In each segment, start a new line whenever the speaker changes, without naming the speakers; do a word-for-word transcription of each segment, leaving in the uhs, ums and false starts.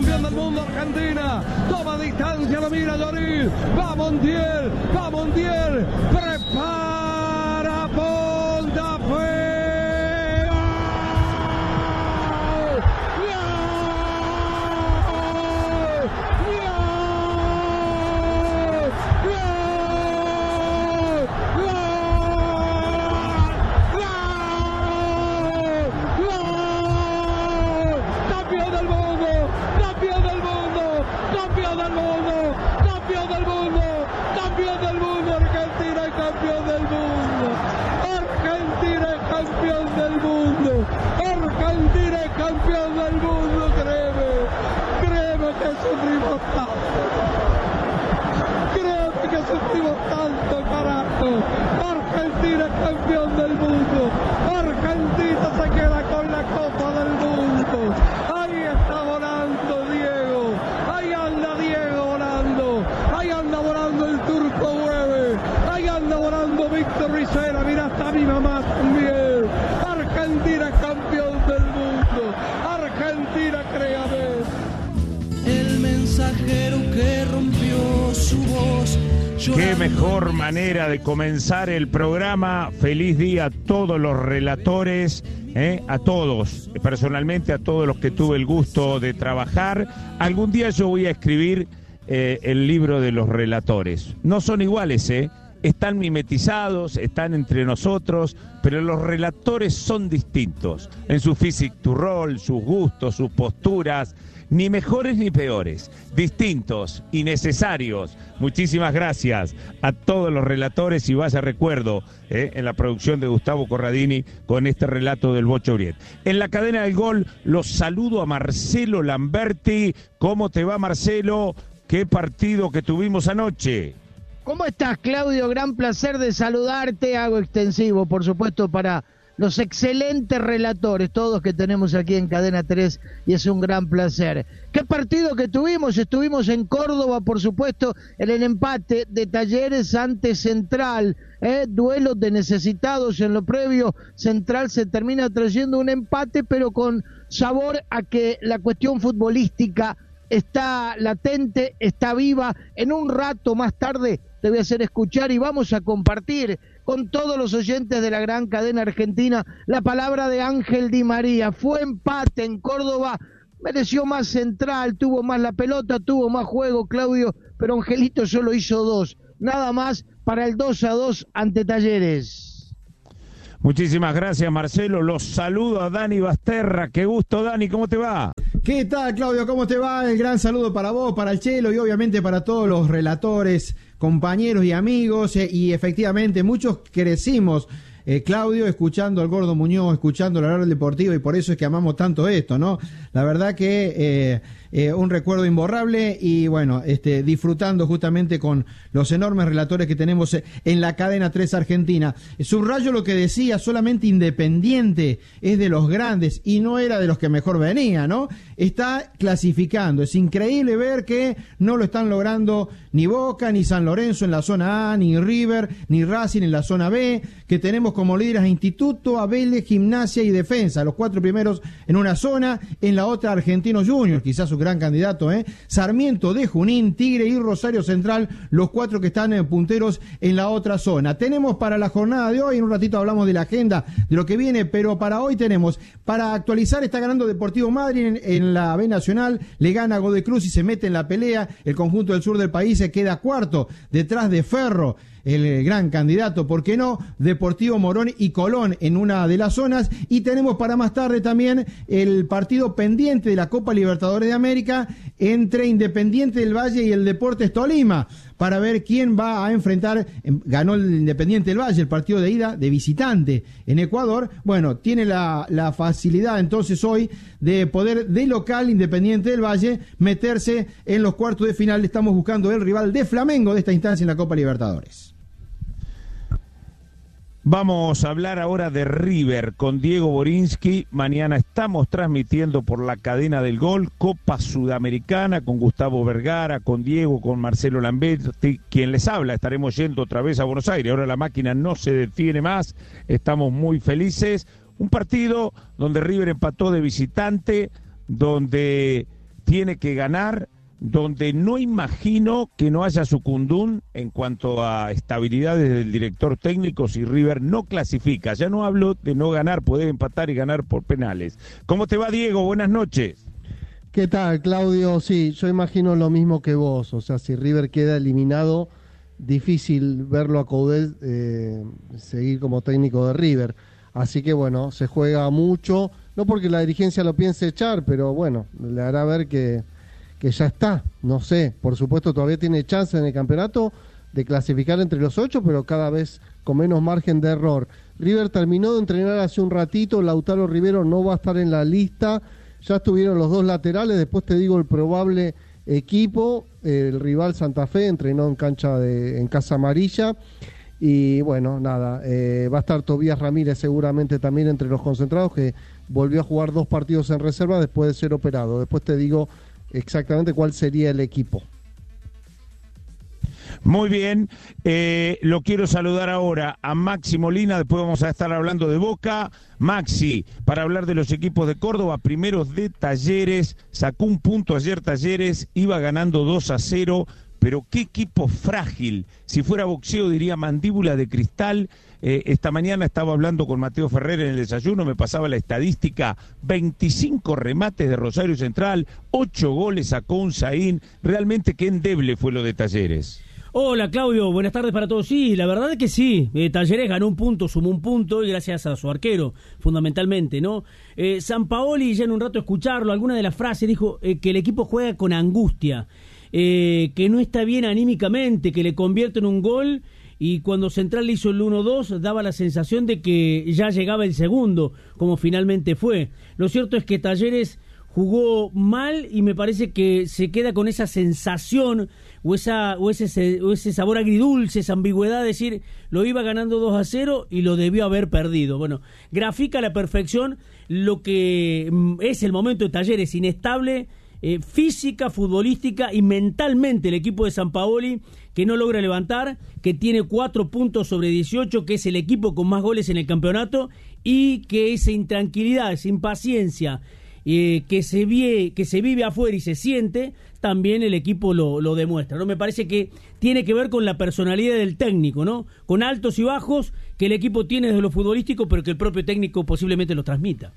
campeón del mundo Argentina. Toma distancia, lo mira Lloris. Va Montiel, va Montiel. Prepara, punta, fue. Sufrimos tanto, créeme que sufrimos tanto, carajo. Argentina es campeón del mundo, Argentina se queda con la Copa del Mundo. Ahí está volando Diego, ahí anda Diego volando, ahí anda volando el Turco Hueve, ahí anda volando Víctor Ricera, mira hasta mi mamá también. Argentina es campeón del mundo, Argentina, créame.
El mensajero que rompió su voz.
Qué mejor manera de comenzar el programa. Feliz día a todos los relatores, ¿eh? A todos, personalmente a todos los que tuve el gusto de trabajar. Algún día yo voy a escribir eh, el libro de los relatores. No son iguales, ¿eh? Están mimetizados, están entre nosotros, pero los relatores son distintos en su physique to roll, sus gustos, sus posturas. Ni mejores ni peores, distintos y necesarios. Muchísimas gracias a todos los relatores y vaya recuerdo eh, en la producción de Gustavo Corradini con este relato del Bocho Briet. En la cadena del gol los saludo a Marcelo Lamberti. ¿Cómo te va, Marcelo? ¿Qué partido que tuvimos anoche?
¿Cómo estás, Claudio? Gran placer de saludarte. Hago extensivo, por supuesto, para los excelentes relatores, todos que tenemos aquí en Cadena tres, y es un gran placer. ¿Qué partido que tuvimos? Estuvimos en Córdoba, por supuesto, en el empate de Talleres ante Central, ¿eh? Duelos de necesitados en lo previo. Central se termina trayendo un empate, pero con sabor a que la cuestión futbolística está latente, está viva. En un rato más tarde te voy a hacer escuchar y vamos a compartir con todos los oyentes de la gran cadena argentina la palabra de Ángel Di María. Fue empate en Córdoba, mereció más Central, tuvo más la pelota, tuvo más juego, Claudio, pero Angelito solo hizo dos, nada más para el dos a dos ante Talleres.
Muchísimas gracias, Marcelo. Los saludo a Dani Basterra. Qué gusto, Dani, ¿cómo te va?
¿Qué tal, Claudio? ¿Cómo te va? El gran saludo para vos, para el Chelo y obviamente para todos los relatores, compañeros y amigos. Eh, y efectivamente, muchos crecimos, eh, Claudio, escuchando al Gordo Muñoz, escuchando el horario deportivo, y por eso es que amamos tanto esto, ¿no? La verdad que eh, eh, un recuerdo imborrable y bueno, este, disfrutando justamente con los enormes relatores que tenemos en la cadena tres Argentina. Subrayo lo que decía, solamente Independiente es de los grandes y no era de los que mejor venía, ¿no? Está clasificando. Es increíble ver que no lo están logrando ni Boca, ni San Lorenzo en la zona A, ni River, ni Racing en la zona B, que tenemos como líderes a Instituto, a Vélez, Gimnasia y Defensa, los cuatro primeros en una zona, en la otra Argentinos Juniors, quizás su gran candidato, ¿eh? Sarmiento de Junín, Tigre y Rosario Central, los cuatro que están en punteros en la otra zona. Tenemos para la jornada de hoy, en un ratito hablamos de la agenda, de lo que viene, pero para hoy tenemos, para actualizar, está ganando Deportivo Madrid en, en la B Nacional, le gana a Godoy Cruz y se mete en la pelea, el conjunto del sur del país se queda cuarto, detrás de Ferro, el gran candidato, ¿por qué no? Deportivo Morón y Colón en una de las zonas, y tenemos para más tarde también el partido pendiente de la Copa Libertadores de América entre Independiente del Valle y el Deportes Tolima, para ver quién va a enfrentar. Ganó el Independiente del Valle el partido de ida de visitante en Ecuador. Bueno, tiene la, la facilidad entonces hoy de poder de local Independiente del Valle meterse en los cuartos de final. Estamos buscando el rival de Flamengo de esta instancia en la Copa Libertadores.
Vamos a hablar ahora de River con Diego Borinsky. Mañana estamos transmitiendo por la cadena del gol Copa Sudamericana con Gustavo Vergara, con Diego, con Marcelo Lamberti, quien les habla. Estaremos yendo otra vez a Buenos Aires. Ahora la máquina no se detiene más. Estamos muy felices. Un partido donde River empató de visitante, donde tiene que ganar, donde no imagino que no haya sucundún en cuanto a estabilidad del director técnico si River no clasifica. Ya no hablo de no ganar, poder empatar y ganar por penales. ¿Cómo te va, Diego? Buenas noches.
¿Qué tal, Claudio? Sí, yo imagino lo mismo que vos. O sea, si River queda eliminado, difícil verlo a Coudet eh, seguir como técnico de River. Así que bueno, se juega mucho, no porque la dirigencia lo piense echar, pero bueno, le hará ver que, que ya está, no sé, por supuesto todavía tiene chance en el campeonato de clasificar entre los ocho, pero cada vez con menos margen de error. River terminó de entrenar hace un ratito, Lautaro Rivero no va a estar en la lista, ya estuvieron los dos laterales, después te digo el probable equipo, el rival Santa Fe entrenó en cancha de, en Casa Amarilla. Y bueno, nada, eh, va a estar Tobías Ramírez seguramente también entre los concentrados, que volvió a jugar dos partidos en reserva después de ser operado. Después te digo exactamente cuál sería el equipo.
Muy bien, eh, lo quiero saludar ahora a Maxi Molina, después vamos a estar hablando de Boca. Maxi, para hablar de los equipos de Córdoba, primeros de Talleres, sacó un punto ayer Talleres, iba ganando dos a cero, pero qué equipo frágil. Si fuera boxeo diría mandíbula de cristal. Eh, esta mañana estaba hablando con Mateo Ferrer en el desayuno, me pasaba la estadística, veinticinco remates de Rosario Central, ocho goles sacó Unzaín. Realmente qué endeble fue lo de Talleres.
Hola Claudio, buenas tardes para todos. Sí, la verdad es que sí, eh, Talleres ganó un punto, sumó un punto y gracias a su arquero, fundamentalmente, ¿no? Eh, Sampaoli, ya en un rato escucharlo, alguna de las frases dijo eh, que el equipo juega con angustia. Eh, que no está bien anímicamente, que le convierte en un gol y cuando Central le hizo el uno dos daba la sensación de que ya llegaba el segundo, como finalmente fue. Lo cierto es que Talleres jugó mal y me parece que se queda con esa sensación o, esa, o, ese, o ese sabor agridulce, esa ambigüedad de decir lo iba ganando dos a cero y lo debió haber perdido. Bueno, grafica a la perfección lo que es el momento de Talleres, inestable, Eh, física, futbolística y mentalmente el equipo de Sampaoli, que no logra levantar, que tiene cuatro puntos sobre dieciocho, que es el equipo con más goles en el campeonato y que esa intranquilidad, esa impaciencia eh, que, se vie, que se vive afuera y se siente, también el equipo lo, lo demuestra, ¿no? Me parece que tiene que ver con la personalidad del técnico, ¿no? Con altos y bajos que el equipo tiene desde lo futbolístico, pero que el propio técnico posiblemente lo transmita.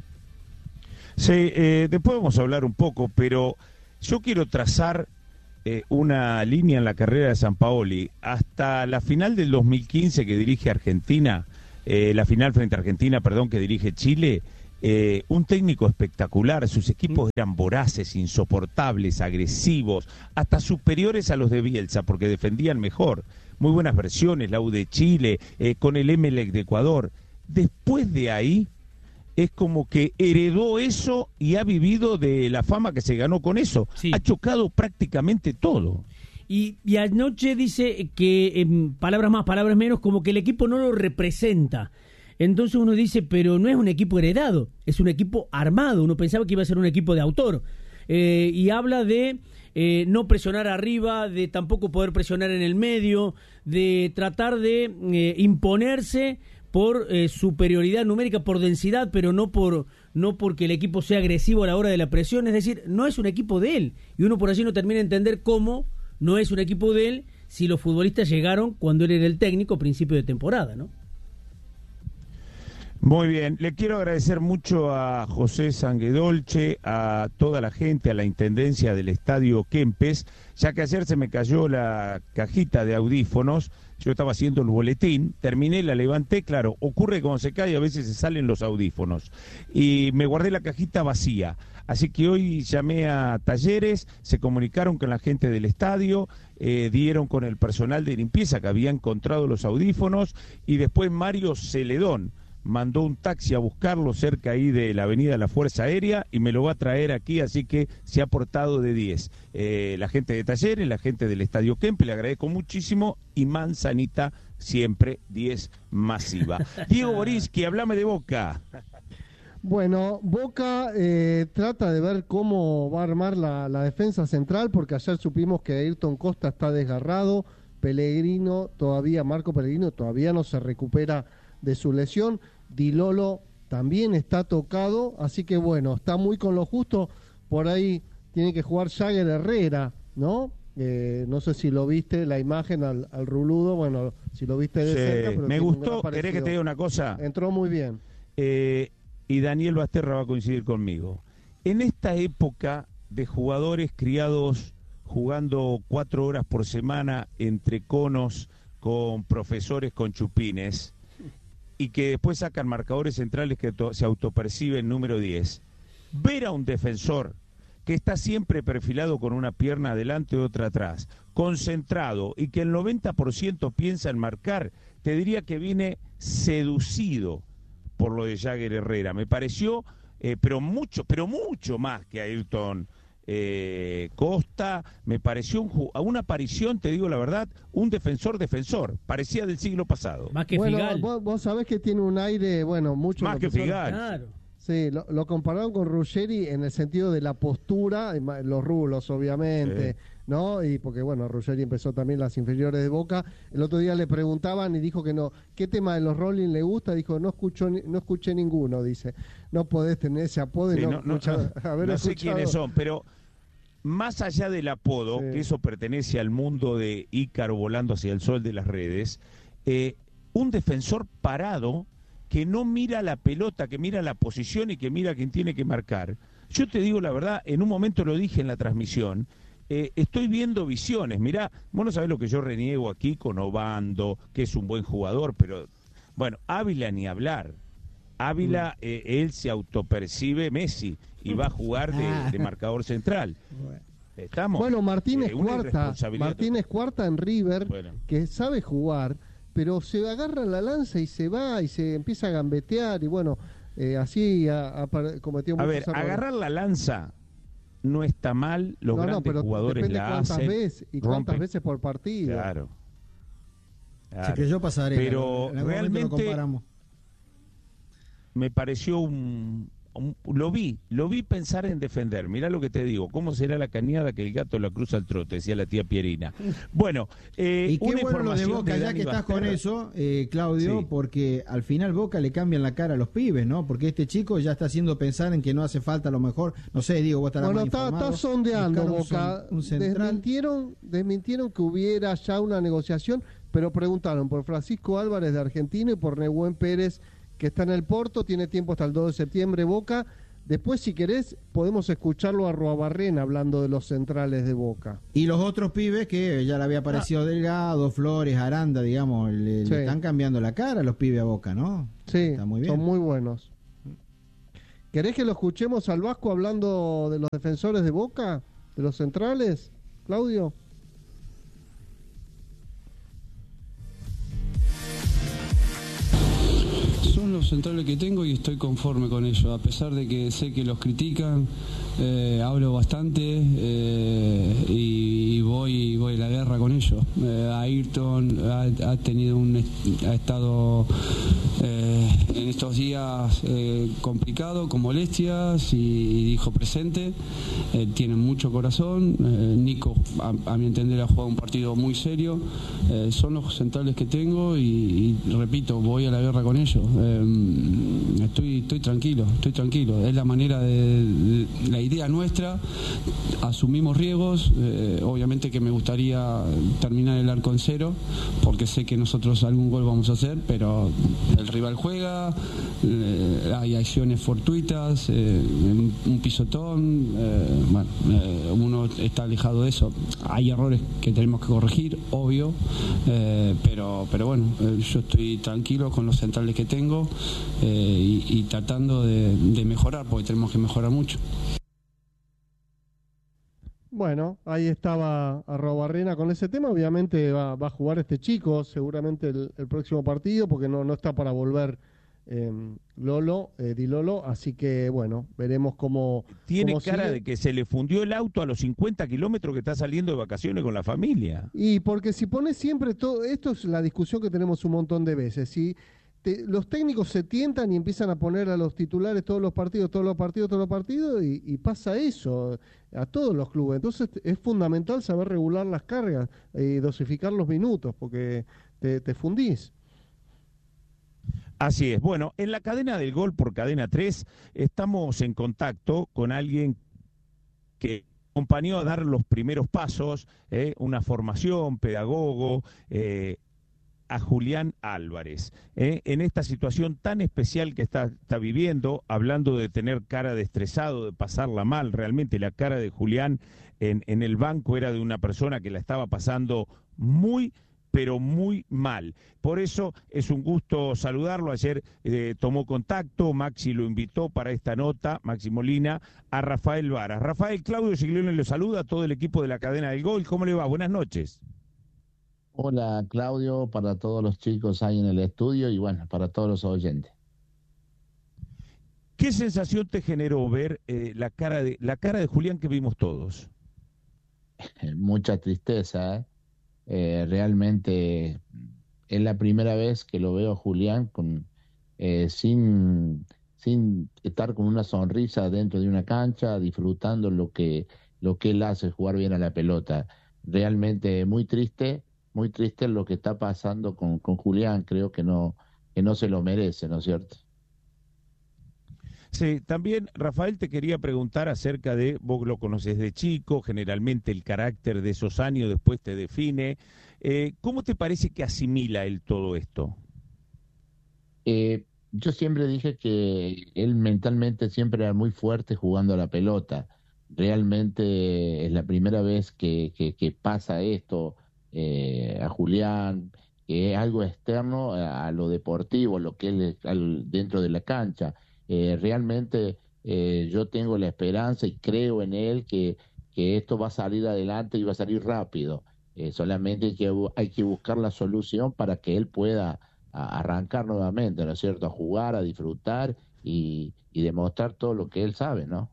Sí, eh, después vamos a hablar un poco, pero yo quiero trazar eh, una línea en la carrera de Sampaoli. Hasta la final del dos mil quince que dirige Argentina, eh, la final frente a Argentina, perdón, que dirige Chile, eh, un técnico espectacular, sus equipos eran voraces, insoportables, agresivos, hasta superiores a los de Bielsa, porque defendían mejor. Muy buenas versiones, la U de Chile, eh, con el Emelec de Ecuador. Después de ahí, es como que heredó eso y ha vivido de la fama que se ganó con eso. Sí. Ha chocado prácticamente todo.
Y, y anoche dice que, en palabras más, palabras menos, como que el equipo no lo representa. Entonces uno dice, pero no es un equipo heredado, es un equipo armado. Uno pensaba que iba a ser un equipo de autor. Eh, y habla de eh, no presionar arriba, de tampoco poder presionar en el medio, de tratar de eh, imponerse por eh, superioridad numérica, por densidad, pero no por no porque el equipo sea agresivo a la hora de la presión. Es decir, no es un equipo de él. Y uno por allí no termina de entender cómo no es un equipo de él si los futbolistas llegaron cuando él era el técnico a principio de temporada, ¿no?
Muy bien, le quiero agradecer mucho a José Sanguedolce, a toda la gente, a la intendencia del Estadio Kempes, ya que ayer se me cayó la cajita de audífonos. Yo estaba haciendo el boletín, terminé, la levanté, claro, ocurre que cuando se cae a veces se salen los audífonos, y me guardé la cajita vacía, así que hoy llamé a Talleres, se comunicaron con la gente del estadio, eh, dieron con el personal de limpieza que había encontrado los audífonos, y después Mario Celedón mandó un taxi a buscarlo cerca ahí de la avenida de la Fuerza Aérea y me lo va a traer aquí, así que se ha portado de diez. Eh, la gente de Talleres, la gente del Estadio Kempe, le agradezco muchísimo, y Manzanita siempre diez masiva. Diego Boriski, hablame de Boca.
Bueno, Boca eh, trata de ver cómo va a armar la, la defensa central, porque ayer supimos que Ayrton Costa está desgarrado, Pellegrino todavía, Marco Pellegrino todavía no se recupera de su lesión, Di Lolo también está tocado, así que bueno, está muy con lo justo, por ahí tiene que jugar Jagger Herrera, ¿no? Eh, no sé si lo viste, la imagen al, al Ruludo, bueno, si lo viste de
Sí,
cerca. Pero
me gustó, ¿querés que te diga una cosa?
Entró muy bien.
Eh, y Daniel Basterra va a coincidir conmigo. En esta época de jugadores criados jugando cuatro horas por semana entre conos, con profesores con chupines, y que después sacan marcadores centrales que se autoperciben número diez, ver a un defensor que está siempre perfilado con una pierna adelante y otra atrás, concentrado, y que el noventa por ciento piensa en marcar, te diría que viene seducido por lo de Jagger Herrera. Me pareció, eh, pero mucho, pero mucho más que a Ayrton eh, Costa, me pareció un, a una aparición, te digo la verdad, un defensor defensor, parecía del siglo pasado.
Más que
bueno,
Figal.
Vos, vos sabés que tiene un aire, bueno, mucho...
Más que Figal.
Claro.
Sí, lo, lo compararon con Ruggeri en el sentido de la postura, los rulos obviamente, sí. ¿no? Y porque bueno, Ruggeri empezó también las inferiores de Boca. El otro día le preguntaban y dijo que no, ¿qué tema de los Rolling le gusta? Dijo, no escucho, no escuché ninguno, dice. No podés tener ese apodo y
sí,
no,
no, no,
escuchar,
no,
haber
no sé
escuchado.
quiénes son, pero más allá del apodo, sí. que eso pertenece al mundo de Ícaro volando hacia el sol de las redes, eh, un defensor parado que no mira la pelota, que mira la posición y que mira a quién tiene que marcar. Yo te digo la verdad, en un momento lo dije en la transmisión, eh, estoy viendo visiones. Mirá, vos no sabés lo que yo reniego aquí con Obando, que es un buen jugador, pero bueno, Ávila ni hablar. Ávila, eh, él se autopercibe Messi y va a jugar de, de marcador central. Estamos.
Bueno, Martínez
eh, una
Cuarta, Martínez Cuarta en River, bueno. que sabe jugar, pero se agarra la lanza y se va y se empieza a gambetear y bueno, eh, así ha, ha cometido muchos
A ver,
errores.
Agarrar la lanza no está mal, los
no,
grandes
no, pero
jugadores la
cuántas
hacen.
Veces, y cuántas rompen. veces por partido.
Claro. claro.
Se creyó pasar.
Pero
en
realmente me pareció un, un... Lo vi, lo vi pensar en defender. Mirá lo que te digo, ¿cómo será la cañada que el gato la cruza al trote? Decía la tía Pierina. Bueno, eh,
y qué
una
bueno lo de Boca,
de
ya que estás
Basterra.
con eso, eh, Claudio, sí. porque al final Boca le cambian la cara a los pibes, ¿no? Porque este chico ya está haciendo pensar en que no hace falta a lo mejor, no sé, digo, vos estarás
bueno,
más
está,
informado.
está sondeando
un
Boca.
Un central.
Desmintieron, desmintieron que hubiera ya una negociación, pero preguntaron por Francisco Álvarez de Argentino y por Nehuen Pérez, que está en el Porto, tiene tiempo hasta el dos de septiembre Boca. Después, si querés, podemos escucharlo a Roabarrena hablando de los centrales de Boca.
Y los otros pibes que ya le había parecido ah. Delgado, Flores, Aranda, digamos, le, sí. le están cambiando la cara a los pibes a Boca, ¿no?
Sí,
Está muy bien.
Son muy buenos. ¿Querés que lo escuchemos al Vasco hablando de los defensores de Boca? ¿De los centrales, Claudio?
Son los centrales que tengo y estoy conforme con ellos, a pesar de que sé que los critican, eh, hablo bastante eh, y voy voy a la guerra con ellos. Eh, Ayrton ha, ha tenido un ha estado eh, en estos días eh, complicado, con molestias y, y dijo presente, eh, tiene mucho corazón. eh, Nico, a, a mi entender, ha jugado un partido muy serio. Eh, son los centrales que tengo y, y repito, voy a la guerra con ellos. Eh, estoy estoy tranquilo, estoy tranquilo. Es la manera de, de la idea nuestra. Asumimos riesgos. Eh, obviamente que me gustaría terminar el arco en cero, porque sé que nosotros algún gol vamos a hacer, pero el rival juega, eh, hay acciones fortuitas, eh, un, un pisotón, eh, bueno, eh, uno está alejado de eso. Hay errores que tenemos que corregir, obvio, eh, pero pero bueno, eh, yo estoy tranquilo con los centrales que tengo eh, y, y tratando de, de mejorar, porque tenemos que mejorar mucho.
Bueno, ahí estaba Arrobarrena con ese tema. Obviamente va, va a jugar este chico seguramente el, el próximo partido, porque no, no está para volver eh, Lolo, eh, Di Lolo, así que bueno, veremos cómo
tiene
cómo
cara
sigue.
De que se le fundió el auto a los cincuenta kilómetros que está saliendo de vacaciones con la familia.
Y porque si pones siempre todo, esto es la discusión que tenemos un montón de veces, si te, los técnicos se tientan y empiezan a poner a los titulares todos los partidos, todos los partidos, todos los partidos, y, y pasa eso a todos los clubes. Entonces es fundamental saber regular las cargas y dosificar los minutos, porque te, te fundís.
Así es. Bueno, en la cadena del gol por Cadena tres estamos en contacto con alguien que acompañó a dar los primeros pasos, eh, una formación, pedagogo, eh, a Julián Álvarez, eh, en esta situación tan especial que está, está viviendo, hablando de tener cara de estresado, de pasarla mal, realmente la cara de Julián en, en el banco era de una persona que la estaba pasando muy pero muy mal. Por eso es un gusto saludarlo. Ayer eh, tomó contacto, Maxi lo invitó para esta nota, Maxi Molina, a Rafael Varas. Rafael, Claudio Giglione lo saluda, a todo el equipo de la Cadena del Gol. ¿Cómo le va? Buenas noches.
Hola Claudio, para todos los chicos ahí en el estudio y bueno, para todos los oyentes.
¿Qué sensación te generó ver eh, la cara de la cara de Julián que vimos todos?
Mucha tristeza, ¿eh? Eh, realmente es la primera vez que lo veo a Julián con, eh, sin, sin estar con una sonrisa dentro de una cancha, disfrutando lo que, lo que él hace, jugar bien a la pelota. Realmente muy triste. Muy triste lo que está pasando con, con Julián, creo que no, que no se lo merece, ¿no es cierto?
Sí, también Rafael te quería preguntar acerca de, vos lo conoces de chico, generalmente el carácter de esos años después te define, eh, ¿cómo te parece que asimila él todo esto?
Eh, yo siempre dije que él mentalmente siempre era muy fuerte jugando a la pelota, realmente es la primera vez que, que, que pasa esto, Eh, a Julián, que es algo externo a, a lo deportivo, lo que él es al, dentro de la cancha. Eh, realmente eh, yo tengo la esperanza y creo en él que, que esto va a salir adelante y va a salir rápido. Eh, solamente hay que, hay que buscar la solución para que él pueda a, arrancar nuevamente, ¿no es cierto? A jugar, a disfrutar y, y demostrar todo lo que él sabe, ¿no?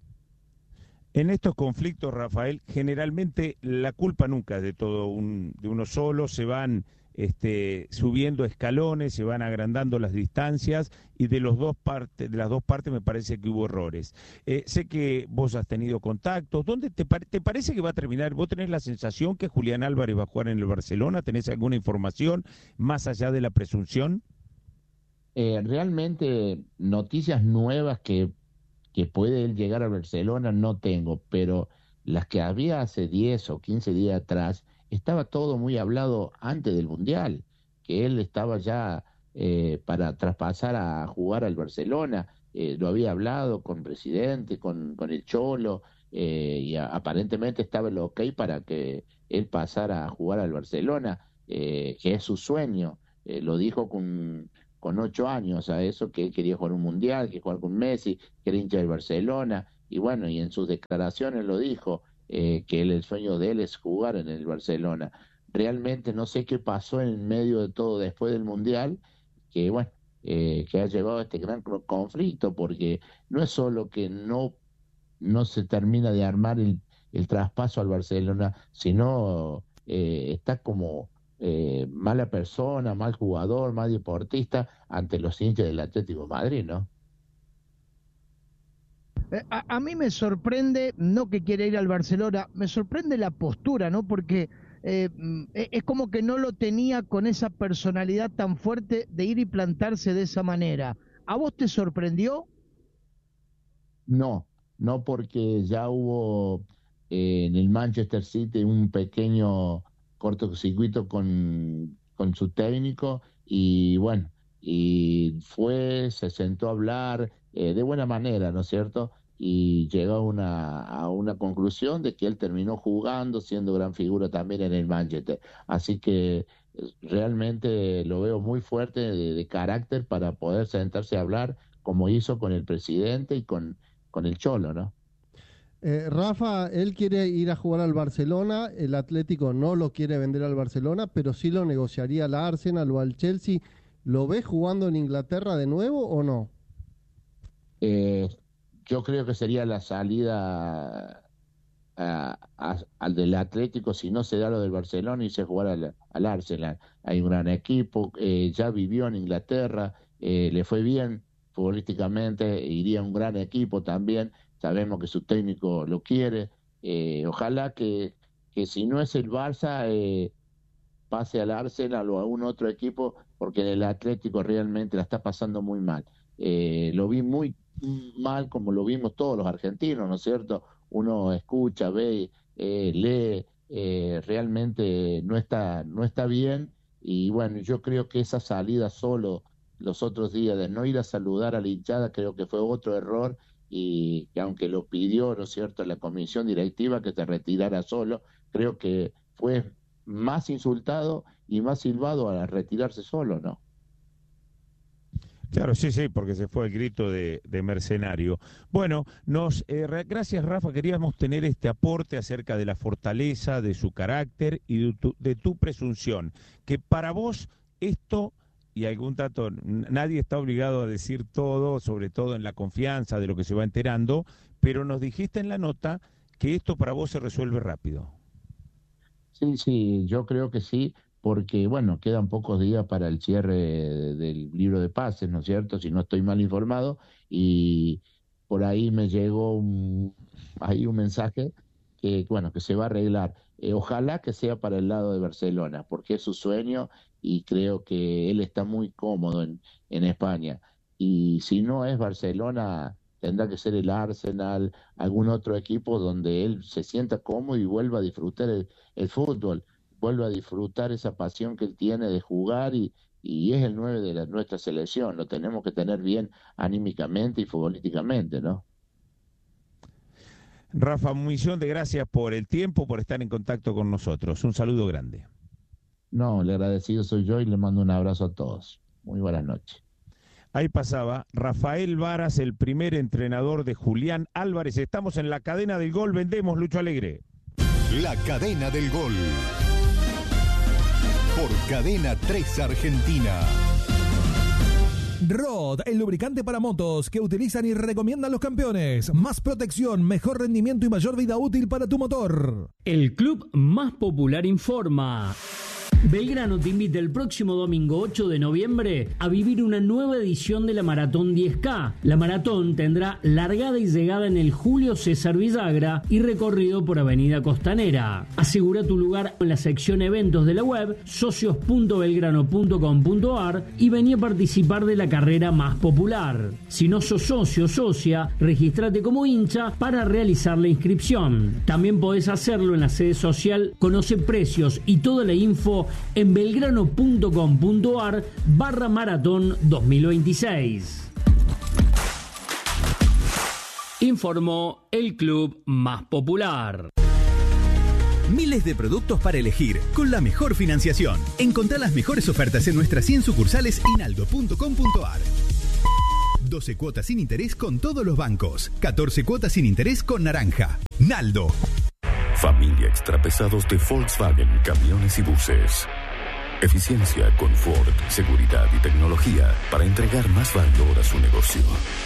En estos conflictos, Rafael, generalmente la culpa nunca es de todo un, de uno solo, se van este, subiendo escalones, se van agrandando las distancias y de los dos partes, de las dos partes me parece que hubo errores. Eh, sé que vos has tenido contactos, ¿dónde te, te parece que va a terminar? ¿Vos tenés la sensación que Julián Álvarez va a jugar en el Barcelona? ¿Tenés alguna información más allá de la presunción?
Eh, realmente noticias nuevas que que puede él llegar a Barcelona no tengo, pero las que había hace diez o quince días atrás, estaba todo muy hablado antes del Mundial, que él estaba ya eh, para traspasar a jugar al Barcelona, eh, lo había hablado con el presidente, con, con el Cholo, eh, y a, aparentemente estaba el ok para que él pasara a jugar al Barcelona, eh, que es su sueño, eh, lo dijo con... con ocho años a eso, que él quería jugar un mundial, que jugar con Messi, que era hincha del Barcelona, y bueno, y en sus declaraciones lo dijo, eh, que él, el sueño de él es jugar en el Barcelona. Realmente no sé qué pasó en medio de todo después del mundial, que bueno, eh, que ha llevado a este gran conflicto, porque no es solo que no, no se termina de armar el, el traspaso al Barcelona, sino eh, está como... Eh, mala persona, mal jugador, mal deportista ante los hinchas del Atlético de Madrid, ¿no?
A, a mí me sorprende, no que quiera ir al Barcelona, me sorprende la postura, ¿no? Porque eh, es como que no lo tenía con esa personalidad tan fuerte de ir y plantarse de esa manera. ¿A vos te sorprendió?
No, no porque ya hubo eh, en el Manchester City un pequeño cortocircuito con, con su técnico y bueno, y fue, se sentó a hablar eh, de buena manera, ¿no es cierto? Y llegó a una, a una conclusión de que él terminó jugando, siendo gran figura también en el Manchester. Así que realmente lo veo muy fuerte de, de carácter para poder sentarse a hablar como hizo con el presidente y con, con el Cholo, ¿no?
Eh, Rafa, él quiere ir a jugar al Barcelona, el Atlético no lo quiere vender al Barcelona, pero sí lo negociaría al Arsenal o al Chelsea. ¿Lo ves jugando en Inglaterra de nuevo o no?
Eh, yo creo que sería la salida a, a, al del Atlético si no se da lo del Barcelona y se jugar al, al Arsenal. Hay un gran equipo, eh, ya vivió en Inglaterra, eh, le fue bien futbolísticamente, iría un gran equipo también. Sabemos que su técnico lo quiere, eh, ojalá que, que si no es el Barça, eh, pase al Arsenal o a un otro equipo, porque el Atlético realmente la está pasando muy mal. Eh, lo vi muy mal como lo vimos todos los argentinos, ¿no es cierto? uno escucha, ve, eh, lee, eh, realmente no está, no está bien. Y bueno, yo creo que esa salida solo los otros días de no ir a saludar a la hinchada, creo que fue otro error, y que aunque lo pidió, ¿no es cierto?, la comisión directiva que te retirara solo, creo que fue más insultado y más silbado a retirarse solo, ¿no?
Claro, sí, sí, porque se fue el grito de, de mercenario. Bueno, nos eh, gracias, Rafa. Queríamos tener este aporte acerca de la fortaleza, de su carácter y de tu, de tu presunción. Que para vos esto, y algún dato, nadie está obligado a decir todo, sobre todo en la confianza de lo que se va enterando, pero nos dijiste en la nota que esto para vos se resuelve rápido.
Sí, sí, yo creo que sí. Porque, bueno, quedan pocos días para el cierre del libro de pases, ¿no es cierto?, si no estoy mal informado, y por ahí me llegó un, ahí un mensaje que, bueno, que se va a arreglar. Eh, ojalá que sea para el lado de Barcelona, porque es su sueño y creo que él está muy cómodo en, en España. Y si no es Barcelona, tendrá que ser el Arsenal, algún otro equipo donde él se sienta cómodo y vuelva a disfrutar el, el fútbol. Vuelve a disfrutar esa pasión que él tiene de jugar y, y es el nueve de la, nuestra selección. Lo tenemos que tener bien anímicamente y futbolísticamente, ¿no?
Rafa, un millón de gracias por el tiempo, por estar en contacto con nosotros. Un saludo grande.
No, el agradecido soy yo y le mando un abrazo a todos. Muy buenas noches.
Ahí pasaba Rafael Varas, el primer entrenador de Julián Álvarez. Estamos en la cadena del gol. Vendemos, Lucho Alegre.
La cadena del gol. Por Cadena tres Argentina.
Rod, el lubricante para motos que utilizan y recomiendan los campeones. Más protección, mejor rendimiento y mayor vida útil para tu motor.
El club más popular informa. Belgrano te invita el próximo domingo ocho de noviembre a vivir una nueva edición de la Maratón diez K. La maratón tendrá largada y llegada en el Julio César Villagra y recorrido por Avenida Costanera. Asegura tu lugar en la sección eventos de la web socios punto belgrano punto com punto ar y vení a participar de la carrera más popular. Si no sos socio o socia, regístrate como hincha para realizar la inscripción. También podés hacerlo en la sede social. Conoce precios y toda la info en belgrano punto com punto ar barra maratón dos mil veintiséis. Informó el club más popular.
Miles de productos para elegir, con la mejor financiación. Encontrá las mejores ofertas en nuestras cien sucursales y naldo punto com punto ar. doce cuotas sin interés con todos los bancos. catorce cuotas sin interés con Naranja. Naldo.
Familia Extrapesados de Volkswagen Camiones y Buses. Eficiencia, confort, seguridad y tecnología para entregar más valor a su negocio.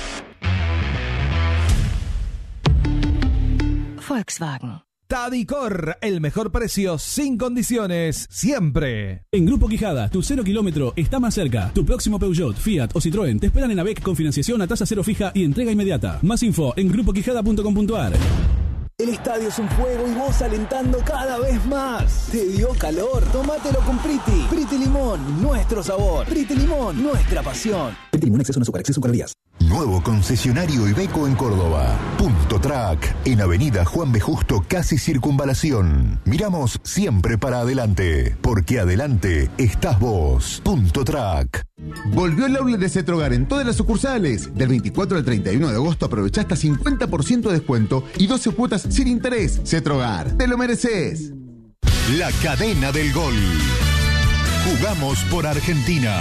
Volkswagen. Tadicor, el mejor precio sin condiciones, siempre.
En Grupo Quijada, tu cero kilómetro está más cerca. Tu próximo Peugeot, Fiat o Citroën te esperan en A B E C con financiación a tasa cero fija y entrega inmediata. Más info en grupo quijada punto com punto ar.
El estadio es un fuego y vos alentando cada vez más. ¿Te dio calor? Tómatelo con Priti. Priti Limón, nuestro sabor. Priti Limón, nuestra pasión.
Priti Limón, exceso en azúcar, exceso en calorías. Nuevo concesionario Iveco en Córdoba. Punto Track, en Avenida Juan B. Justo, casi Circunvalación. Miramos siempre para adelante, porque adelante estás vos. Punto Track.
Volvió el outlet de Cetrogar en todas las sucursales. Del veinticuatro al treinta y uno de agosto aprovecha hasta cincuenta por ciento de descuento y doce cuotas sin interés. Cetrogar, te lo mereces.
La cadena del gol. Jugamos por Argentina.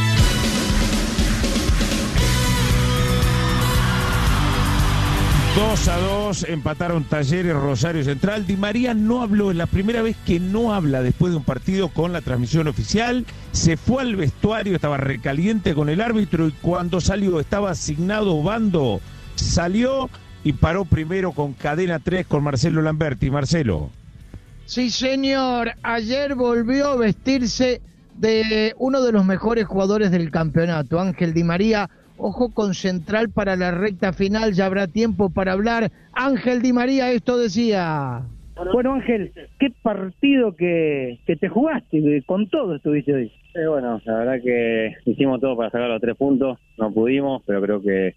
dos a dos, empataron Talleres, Rosario Central. Di María no habló, es la primera vez que no habla después de un partido con la transmisión oficial. Se fue al vestuario, estaba recaliente con el árbitro y cuando salió estaba asignado bando. Salió y paró primero con Cadena tres con Marcelo Lamberti. Marcelo.
Sí, señor. Ayer volvió a vestirse de uno de los mejores jugadores del campeonato, Ángel Di María. Ojo con Central para la recta final, ya habrá tiempo para hablar. Ángel Di María, esto decía.
Bueno, Ángel, qué partido que, que te jugaste, con todo estuviste hoy.
Eh, bueno, la verdad que hicimos todo para sacar los tres puntos, no pudimos, pero creo que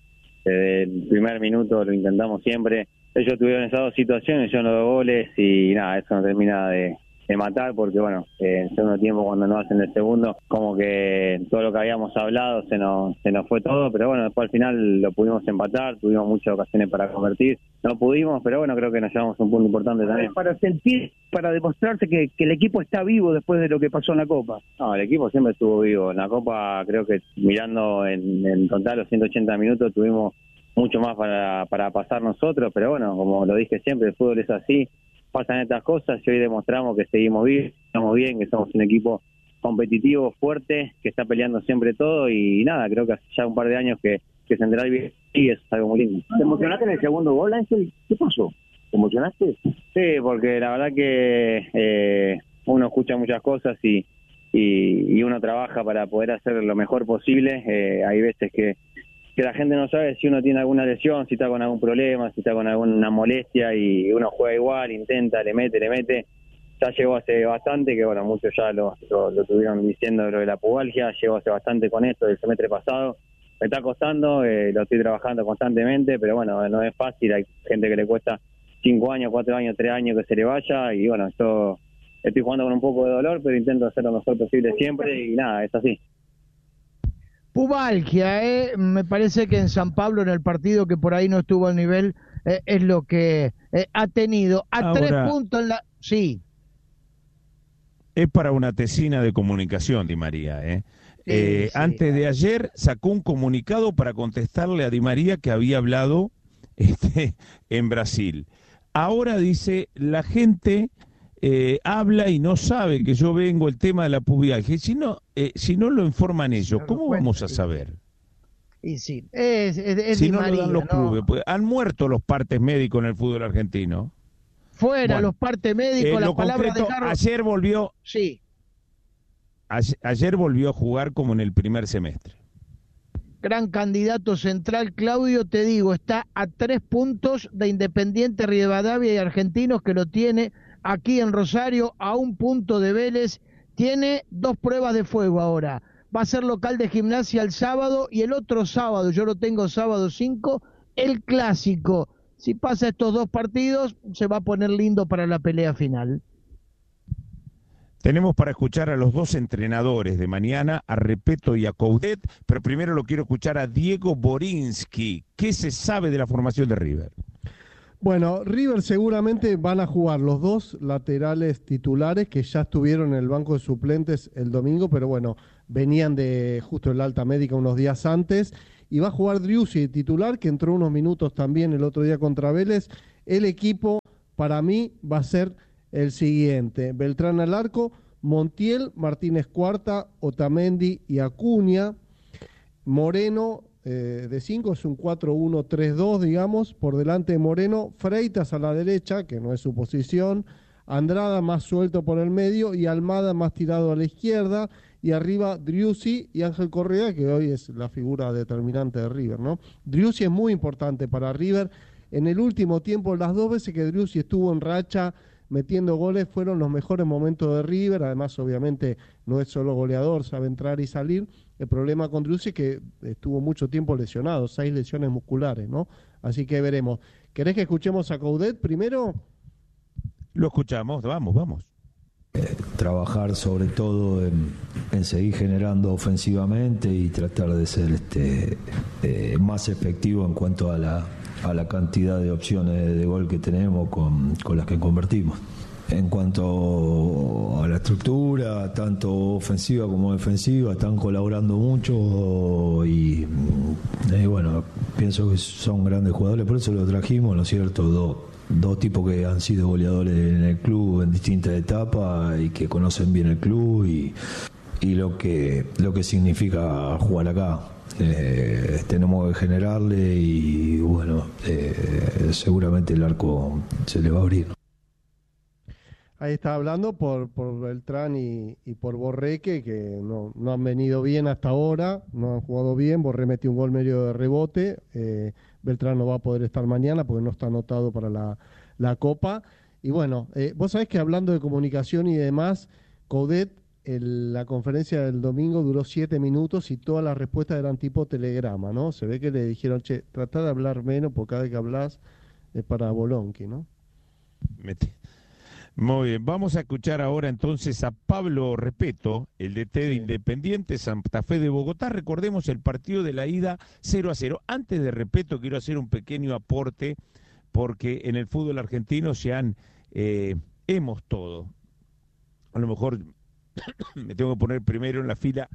desde el primer minuto lo intentamos siempre. Ellos tuvieron esas dos situaciones, yo no dos goles y nada, eso no termina de, de matar porque bueno, eh, en el segundo tiempo cuando nos hacen el segundo, como que todo lo que habíamos hablado se nos, se nos fue todo, pero bueno, después al final lo pudimos empatar, tuvimos muchas ocasiones para convertir, no pudimos, pero bueno, creo que nos llevamos un punto importante también.
Para sentir, para demostrarse que, que el equipo está vivo después de lo que pasó en la Copa.
No, el equipo siempre estuvo vivo, en la Copa creo que mirando en, en total los ciento ochenta minutos tuvimos mucho más para, para pasar nosotros, pero bueno, como lo dije siempre, el fútbol es así, pasan estas cosas y hoy demostramos que seguimos bien, estamos bien, que somos un equipo competitivo, fuerte, que está peleando siempre todo y nada, creo que hace ya un par de años que, que Central bien y eso es algo muy lindo.
¿Te emocionaste en el segundo gol, Ángel? ¿Qué pasó? ¿Te emocionaste?
Sí, porque la verdad que eh, uno escucha muchas cosas y, y, y uno trabaja para poder hacer lo mejor posible, eh, hay veces que que la gente no sabe si uno tiene alguna lesión, si está con algún problema, si está con alguna molestia y uno juega igual, intenta, le mete, le mete. Ya llegó hace bastante, que bueno, muchos ya lo, lo, lo tuvieron diciendo lo de la pubalgia, llegó hace bastante con esto del semestre pasado. Me está costando, eh, lo estoy trabajando constantemente, pero bueno, no es fácil, hay gente que le cuesta cinco años, cuatro años, tres años que se le vaya y bueno, yo estoy jugando con un poco de dolor, pero intento hacer lo mejor posible siempre y nada, es así.
Pubalgia, eh, me parece que en San Pablo, en el partido que por ahí no estuvo al nivel, eh, es lo que eh, ha tenido. A
Ahora,
tres puntos en la... Sí.
Es para una tesina de comunicación, Di María. ¿eh?
Sí,
eh,
sí.
Antes de ayer sacó un comunicado para contestarle a Di María que había hablado este, en Brasil. Ahora dice, la gente... Eh, habla y no sabe que yo vengo el tema de la pubalgia. Si no, eh, si no lo informan ellos, ¿cómo vamos a saber?
Y sí, es, es, es
si
Di
no
María,
lo dan los
¿no?
clubes, pues, han muerto los partes médicos en el fútbol argentino.
Fuera
Bueno,
los partes médicos,
eh,
las
lo
palabras
concreto,
de Carlos.
ayer volvió,
Sí.
ayer, ayer volvió a jugar como en el primer semestre.
Gran candidato central, Claudio, te digo, está a tres puntos de Independiente Rivadavia y Argentinos, que lo tiene aquí en Rosario, a un punto de Vélez. Tiene dos pruebas de fuego ahora. Va a ser local de Gimnasia el sábado y el otro sábado, yo lo tengo sábado cinco, el Clásico. Si pasa estos dos partidos, se va a poner lindo para la pelea final.
Tenemos para escuchar a los dos entrenadores de mañana, a Repetto y a Coudet, pero primero lo quiero escuchar a Diego Borinsky. ¿Qué se sabe de la formación de River?
Bueno, River seguramente van a jugar los dos laterales titulares que ya estuvieron en el banco de suplentes el domingo, pero bueno, venían de justo el alta médica unos días antes, y va a jugar Driussi titular, que entró unos minutos también el otro día contra Vélez. El equipo, para mí, va a ser el siguiente: Beltrán al arco, Montiel, Martínez Cuarta, Otamendi y Acuña. Moreno eh, de cinco, es un cuatro uno tres dos, digamos, por delante de Moreno, Freitas a la derecha, que no es su posición, Andrada más suelto por el medio y Almada más tirado a la izquierda, y arriba Driussi y Ángel Correa, que hoy es la figura determinante de River, ¿no? Driussi es muy importante para River. En el último tiempo, las dos veces que Driussi estuvo en racha metiendo goles fueron los mejores momentos de River. Además, obviamente, no es solo goleador, sabe entrar y salir. El problema con Driussi es que estuvo mucho tiempo lesionado, seis lesiones musculares, ¿no? Así que veremos. ¿Querés que escuchemos a Coudet primero?
Lo escuchamos, vamos, vamos.
Eh, trabajar sobre todo en, en seguir generando ofensivamente y tratar de ser este eh, más efectivo en cuanto a la, a la cantidad de opciones de, de gol que tenemos con, con las que convertimos. En cuanto a la estructura, tanto ofensiva como defensiva, están colaborando mucho y, y bueno, pienso que son grandes jugadores, por eso lo trajimos, ¿no es cierto? Dos dos tipos que han sido goleadores en el club en distintas etapas y que conocen bien el club y, y lo que lo que significa jugar acá. Eh, tenemos que generarle y bueno, eh, seguramente el arco se le va a abrir.
Ahí está hablando por, por Beltrán y, y por Borreque, que no, no han venido bien hasta ahora, no han jugado bien. Borré metió un gol medio de rebote. Eh, Beltrán no va a poder estar mañana porque no está anotado para la, la Copa. Y bueno, eh, vos sabés que hablando de comunicación y demás, Coudet el, la conferencia del domingo duró siete minutos y todas las respuestas eran tipo telegrama, ¿no? Se ve que le dijeron, che, tratá de hablar menos porque cada vez que hablas es para Bolonqui, ¿no?
Mete. Muy bien, vamos a escuchar ahora entonces a Pablo Repeto, el D T de Independiente Santa Fe de Bogotá. Recordemos el partido de la ida cero a cero. Antes de Repeto quiero hacer un pequeño aporte porque en el fútbol argentino se han, eh, hemos todo. A lo mejor me tengo que poner primero en la fila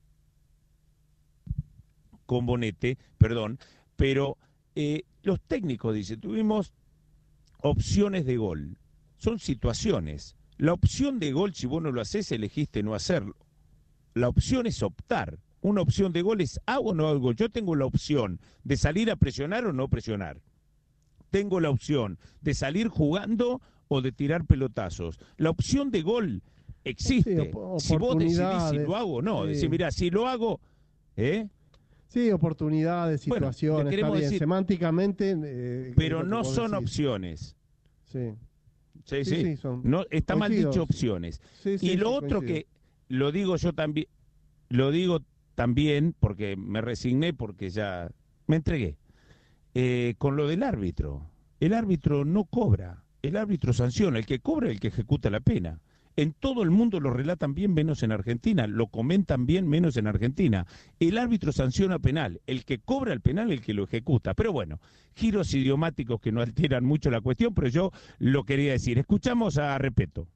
con Bonete, perdón, pero eh, los técnicos dicen, tuvimos opciones de gol. Son situaciones. La opción de gol, si vos no lo haces, elegiste no hacerlo. La opción es optar. Una opción de gol es hago o no hago. Yo tengo la opción de salir a presionar o no presionar. Tengo la opción de salir jugando o de tirar pelotazos. La opción de gol existe. Sí, si vos decidís si lo hago o no. Sí. Decís, mirá, si lo hago, ¿eh?
Sí, oportunidades, situaciones, bueno, está bien. Decir, semánticamente... Eh,
pero no son
decir.
opciones.
Sí.
Sí, sí, sí. Son no, está mal dicho opciones. Sí, sí, y lo sí, otro coincido. Que lo digo yo también, lo digo también porque me resigné, porque ya me entregué. Eh, con lo del árbitro. El árbitro no cobra, el árbitro sanciona, el que cobra es el que ejecuta la pena. En todo el mundo lo relatan bien, menos en Argentina, lo comentan bien, menos en Argentina. El árbitro sanciona penal, el que cobra el penal es el que lo ejecuta. Pero bueno, giros idiomáticos que no alteran mucho la cuestión, pero yo lo quería decir. Escuchamos a Repeto.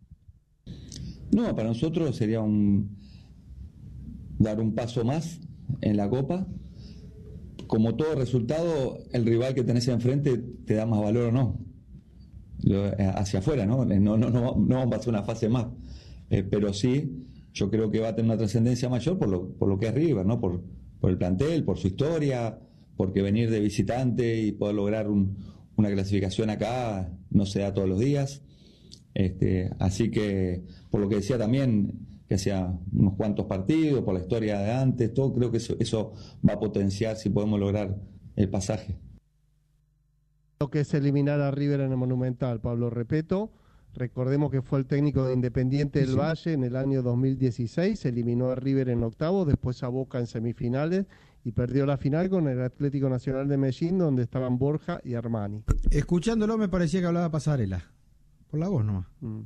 No, para nosotros sería un dar un paso más en la Copa. Como todo resultado, el rival que tenés enfrente te da más valor o no. Hacia afuera, ¿no? No, no, no, no vamos a pasar una fase más. Eh, pero sí, yo creo que va a tener una trascendencia mayor por lo, por lo que es River, ¿no? Por, por el plantel, por su historia, porque venir de visitante y poder lograr un, una clasificación acá no se da todos los días. Este, así que, por lo que decía también, que hacía unos cuantos partidos, por la historia de antes, todo, creo que eso, eso va a potenciar si podemos lograr el pasaje.
Lo que es eliminar a River en el Monumental, Pablo Repeto. Recordemos que fue el técnico de Independiente del sí. Valle en el año dos mil dieciséis, eliminó a River en octavos, después a Boca en semifinales y perdió la final con el Atlético Nacional de Medellín, donde estaban Borja y Armani.
Escuchándolo me parecía que hablaba Pasarela, por la voz nomás.
Mm.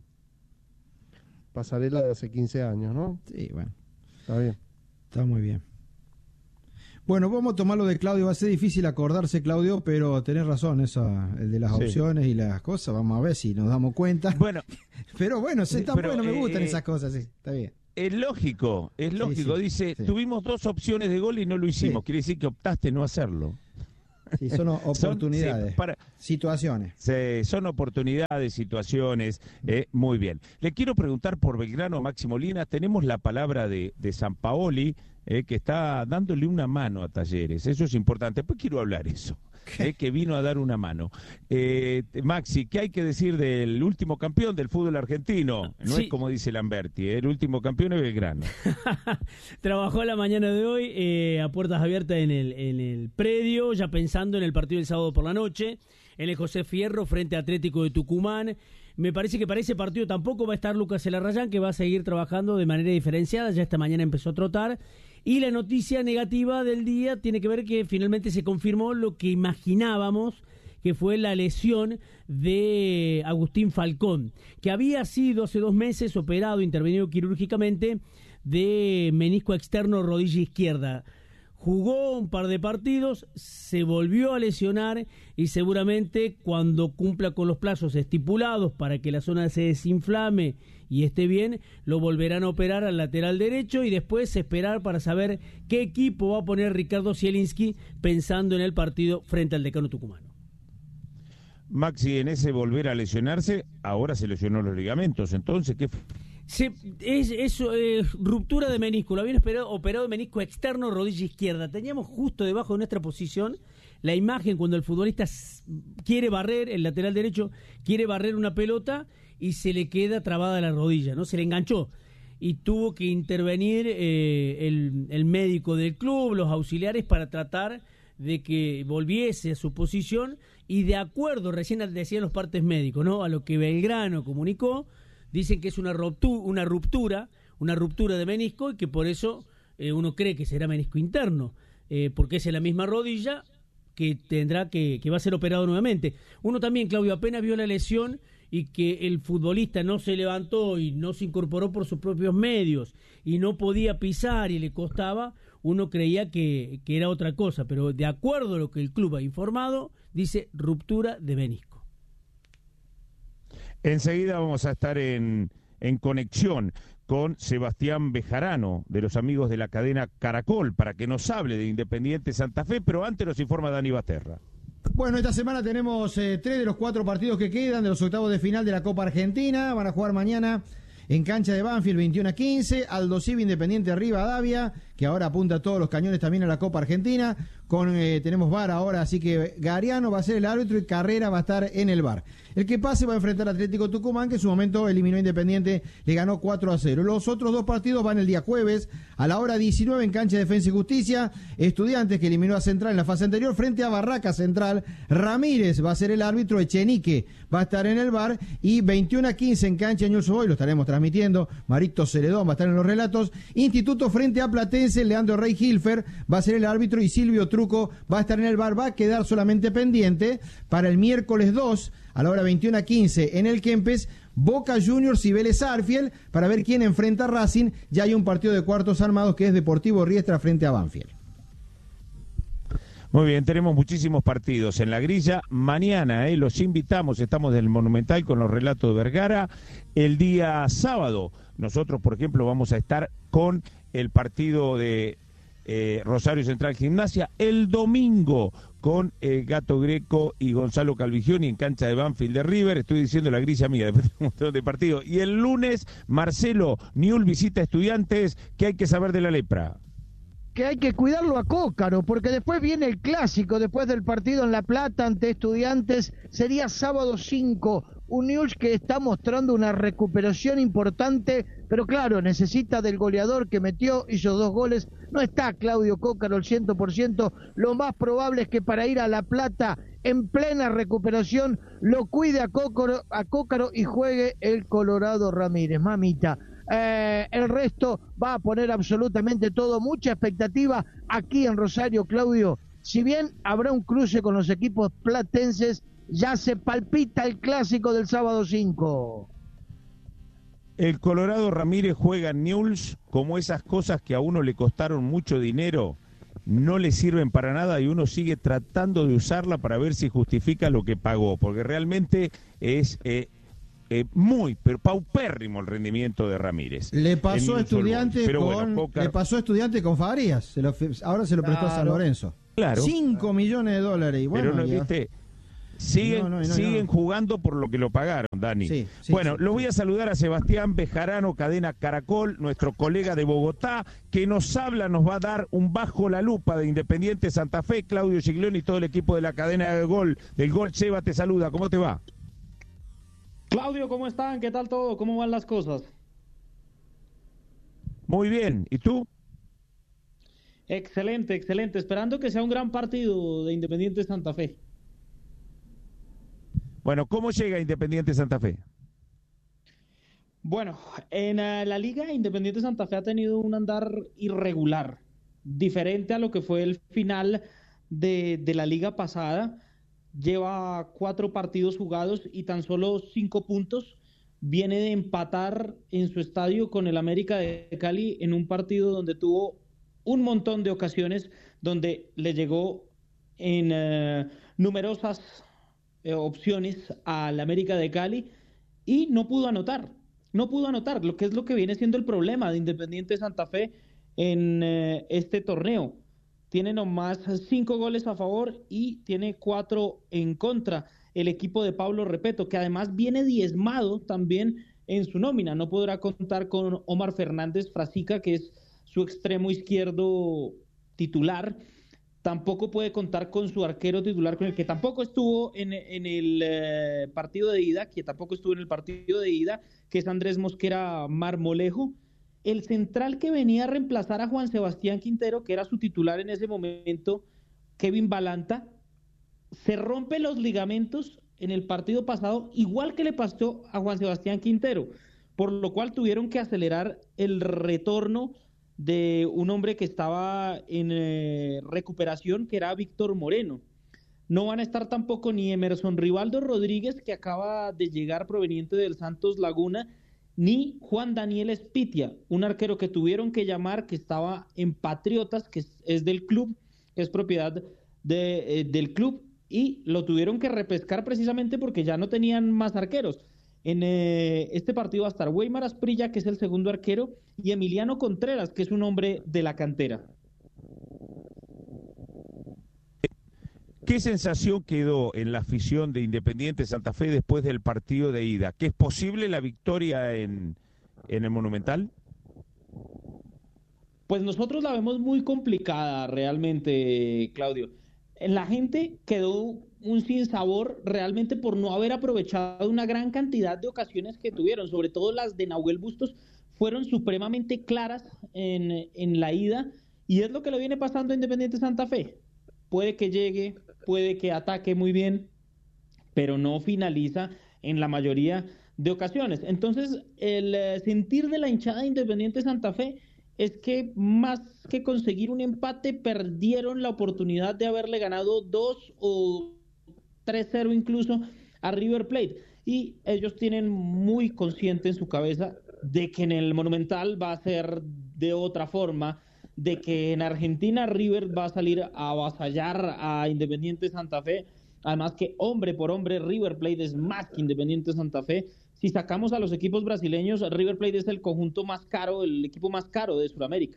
Pasarela de hace quince años, ¿no?
Sí, bueno.
Está bien.
Está muy bien. Bueno, vamos a tomar lo de Claudio. Va a ser difícil acordarse, Claudio, pero tenés razón, eso, el de las sí. opciones y las cosas. Vamos a ver si nos damos cuenta.
Bueno,
pero bueno, sí, está bueno, me gustan
eh,
esas cosas, sí, está bien.
Es lógico, es lógico. Sí, sí, Dice, sí. tuvimos dos opciones de gol y no lo hicimos. Sí. Quiere decir que optaste no hacerlo.
Sí, son oportunidades, son, sí, para, situaciones.
Sí, son oportunidades, situaciones. Eh, muy bien. Le quiero preguntar por Belgrano, Maxi Molina. Tenemos la palabra de, de Sampaoli, eh, que está dándole una mano a Talleres. Eso es importante. Después quiero hablar eso. Eh, que vino a dar una mano. Eh, Maxi, ¿qué hay que decir del último campeón del fútbol argentino? No sí. es como dice Lamberti, ¿eh? El último campeón es Belgrano.
Trabajó la mañana de hoy eh, a puertas abiertas en el, en el predio, ya pensando en el partido del sábado por la noche, en el José Fierro frente a Atlético de Tucumán. Me parece que para ese partido tampoco va a estar Lucas Elarrayán, que va a seguir trabajando de manera diferenciada, ya esta mañana empezó a trotar. Y la noticia negativa del día tiene que ver que finalmente se confirmó lo que imaginábamos, que fue la lesión de Agustín Falcón, que había sido hace dos meses operado, intervenido quirúrgicamente, de menisco externo rodilla izquierda. Jugó un par de partidos, se volvió a lesionar y seguramente cuando cumpla con los plazos estipulados para que la zona se desinflame y esté bien, lo volverán a operar al lateral derecho y después esperar para saber qué equipo va a poner Ricardo Zielinski pensando en el partido frente al Decano Tucumano.
Maxi, en ese volver a lesionarse, ahora se lesionó los ligamentos, entonces, ¿qué fue?
Se, es, es eh, ruptura de menisco, lo habían esperado, operado de menisco externo, rodilla izquierda. Teníamos justo debajo de nuestra posición la imagen cuando el futbolista quiere barrer, el lateral derecho quiere barrer una pelota y se le queda trabada la rodilla, ¿no? Se le enganchó y tuvo que intervenir eh, el, el médico del club, los auxiliares para tratar de que volviese a su posición y de acuerdo, recién decían los partes médicos, ¿no? A lo que Belgrano comunicó, dicen que es una ruptura, una ruptura, una ruptura de menisco y que por eso eh, uno cree que será menisco interno, eh, porque es en la misma rodilla que tendrá que, que va a ser operado nuevamente. Uno también, Claudio, apenas vio la lesión y que el futbolista no se levantó y no se incorporó por sus propios medios y no podía pisar y le costaba, uno creía que, que era otra cosa, pero de acuerdo a lo que el club ha informado, dice ruptura de menisco.
Enseguida vamos a estar en, en conexión con Sebastián Bejarano, de los amigos de la cadena Caracol, para que nos hable de Independiente Santa Fe, pero antes nos informa Dani Basterra.
Bueno, esta semana tenemos eh, tres de los cuatro partidos que quedan de los octavos de final de la Copa Argentina. Van a jugar mañana en cancha de Banfield veintiuno a quince, Aldo Civi Independiente Rivadavia, que ahora apunta todos los cañones también a la Copa Argentina. Con eh, tenemos V A R ahora, así que Gariano va a ser el árbitro y Carrera va a estar en el V A R. El que pase va a enfrentar a Atlético Tucumán, que en su momento eliminó a Independiente, le ganó cuatro a cero. Los otros dos partidos van el día jueves a la hora diecinueve en cancha de Defensa y Justicia. Estudiantes, que eliminó a Central en la fase anterior, frente a Barraca Central. Ramírez va a ser el árbitro, Echenique va a estar en el V A R, y veintiuno a quince en cancha de Newell's Old Boys, lo estaremos transmitiendo. Marito Celedón va a estar en los relatos. Instituto frente a Platense, Leandro Rey Hilfer va a ser el árbitro y Silvio Truco va a estar en el V A R. Va a quedar solamente pendiente para el miércoles dos a la hora veintiuno a quince en el Kempes, Boca Juniors y Vélez Arfiel, para ver quién enfrenta a Racing. Ya hay un partido de cuartos armados que es Deportivo Riestra frente a Banfield.
Muy bien, tenemos muchísimos partidos en la grilla. Mañana eh, los invitamos, estamos del Monumental con los relatos de Vergara. El día sábado, nosotros, por ejemplo, vamos a estar con el partido de eh, Rosario Central Gimnasia. El domingo con eh, Gato Greco y Gonzalo Calvigioni en cancha de Banfield de River. Estoy diciendo la grilla mía, después de un montón de partidos. Y el lunes, Marcelo Newell's visita a Estudiantes. ¿Qué hay que saber de la lepra?
Que hay que cuidarlo a Cócaro, porque después viene el clásico, después del partido en La Plata ante Estudiantes, sería sábado cinco, un Newell's que está mostrando una recuperación importante, pero claro, necesita del goleador que metió, hizo dos goles, no está Claudio Cócaro al cien por ciento, lo más probable es que para ir a La Plata en plena recuperación lo cuide a Cócaro, a Cócaro y juegue el Colorado Ramírez, mamita. Eh, el resto va a poner absolutamente todo, mucha expectativa aquí en Rosario, Claudio. Si bien habrá un cruce con los equipos platenses, ya se palpita el clásico del sábado cinco.
El Colorado Ramírez juega en Newell's, como esas cosas que a uno le costaron mucho dinero, no le sirven para nada y uno sigue tratando de usarla para ver si justifica lo que pagó, porque realmente es... Eh, Eh, muy, pero paupérrimo el rendimiento de Ramírez.
Le pasó a Estudiantes con,
bueno,
le pasó a Estudiantes con Farías, se lo, ahora se lo prestó claro. a San Lorenzo.
Claro.
Cinco millones de dólares. Y bueno,
pero no, viste, siguen, no, no, no, siguen no. jugando por lo que lo pagaron, Dani. Sí, sí, bueno, sí, lo voy a saludar a Sebastián Bejarano, cadena Caracol, nuestro colega de Bogotá, que nos habla, nos va a dar un bajo la lupa de Independiente Santa Fe. Claudio Giglioni y todo el equipo de la cadena del Gol. Del Gol, Seba, te saluda. ¿Cómo te va?
Claudio, ¿cómo están? ¿Qué tal todo? ¿Cómo van las cosas?
Muy bien. ¿Y tú?
Excelente, excelente. Esperando que sea un gran partido de Independiente Santa Fe.
Bueno, ¿cómo llega Independiente Santa Fe?
Bueno, en uh, la Liga Independiente Santa Fe ha tenido un andar irregular, diferente a lo que fue el final de, de la liga pasada. Lleva cuatro partidos jugados y tan solo cinco puntos. Viene de empatar en su estadio con el América de Cali en un partido donde tuvo un montón de ocasiones, donde le llegó en uh, numerosas eh, opciones al América de Cali y no pudo anotar. No pudo anotar, lo que es lo que viene siendo el problema de Independiente Santa Fe en uh, este torneo. Tiene nomás cinco goles a favor y tiene cuatro en contra el equipo de Pablo Repeto, que además viene diezmado también en su nómina. No podrá contar con Omar Fernández Frasica, que es su extremo izquierdo titular. Tampoco puede contar con su arquero titular, con el que tampoco estuvo en, en el eh, partido de ida, que tampoco estuvo en el partido de ida, que es Andrés Mosquera Marmolejo. El central que venía a reemplazar a Juan Sebastián Quintero, que era su titular en ese momento, Kevin Balanta, se rompe los ligamentos en el partido pasado, igual que le pasó a Juan Sebastián Quintero. por lo cual tuvieron que acelerar el retorno de un hombre que estaba en eh, recuperación, que era Víctor Moreno. No van a estar tampoco ni Emerson Rivaldo Rodríguez, que acaba de llegar proveniente del Santos Laguna, ni Juan Daniel Espitia, un arquero que tuvieron que llamar, que estaba en Patriotas, que es, es del club, que es propiedad de, eh, del club, y lo tuvieron que repescar precisamente porque ya no tenían más arqueros. En eh, este partido va a estar Weimar Asprilla, que es el segundo arquero, y Emiliano Contreras, que es un hombre de la cantera.
¿Qué sensación quedó en la afición de Independiente Santa Fe después del partido de ida? ¿Que es posible la victoria en, en el Monumental?
Pues nosotros la vemos muy complicada realmente, Claudio. La gente quedó un sinsabor realmente por no haber aprovechado una gran cantidad de ocasiones que tuvieron, sobre todo las de Nahuel Bustos, fueron supremamente claras en, en la ida, y es lo que le viene pasando a Independiente Santa Fe. Puede que llegue, puede que ataque muy bien, pero no finaliza en la mayoría de ocasiones. Entonces, el eh, sentir de la hinchada de Independiente Santa Fe es que más que conseguir un empate, perdieron la oportunidad de haberle ganado dos o tres cero incluso a River Plate. Y ellos tienen muy consciente en su cabeza de que en el Monumental va a ser de otra forma, de que en Argentina River va a salir a avasallar a Independiente Santa Fe. Además que hombre por hombre River Plate es más que Independiente Santa Fe. Si sacamos a los equipos brasileños, River Plate es el conjunto más caro, el equipo más caro de Sudamérica.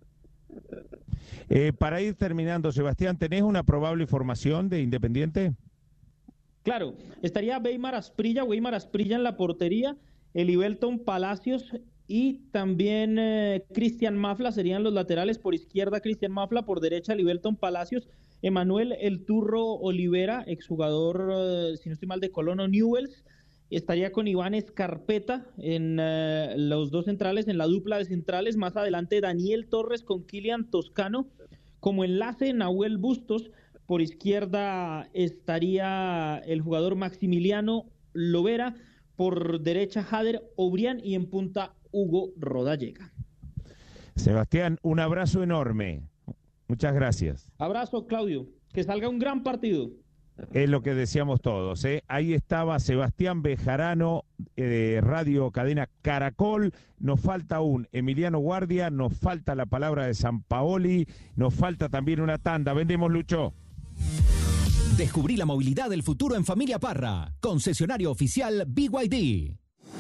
Eh, para ir terminando, Sebastián, ¿tenés una probable formación de Independiente?
Claro, estaría Weimar Asprilla, Weimar Asprilla en la portería, Elivelton Palacios y también eh, Cristian Mafla serían los laterales. Por izquierda Cristian Mafla, por derecha Elivelton Palacios, Emanuel El Turro Olivera, exjugador, eh, si no estoy mal, de Colón o Newells. Estaría con Iván Escarpeta en uh, los dos centrales, en la dupla de centrales. Más adelante Daniel Torres con Kilian Toscano. Como enlace Nahuel Bustos. Por izquierda estaría el jugador Maximiliano Lovera. Por derecha Jader Obrián y en punta Hugo Rodallega.
Sebastián, un abrazo enorme. Muchas gracias.
Abrazo, Claudio. Que salga un gran partido.
Es lo que decíamos todos, ¿eh? Ahí estaba Sebastián Bejarano, eh, Radio Cadena Caracol. Nos falta aún Emiliano Guardia, nos falta la palabra de Sampaoli, nos falta también una tanda. Vendemos, Lucho.
Descubrí la movilidad del futuro en Familia Parra. Concesionario oficial B Y D.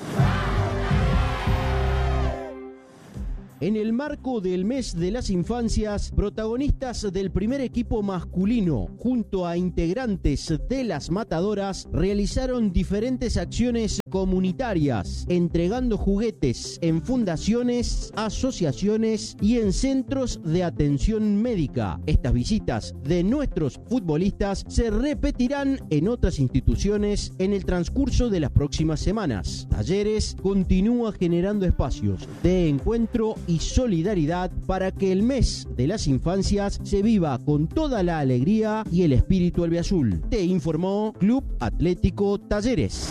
En el marco del mes de las infancias, protagonistas del primer equipo masculino, junto a integrantes de las matadoras, realizaron diferentes acciones comunitarias, entregando juguetes en fundaciones, asociaciones y en centros de atención médica. Estas visitas de nuestros futbolistas se repetirán en otras instituciones en el transcurso de las próximas semanas. Talleres continúa generando espacios de encuentro y solidaridad para que el mes de las infancias se viva con toda la alegría y el espíritu albiazul. Te informó Club Atlético Talleres.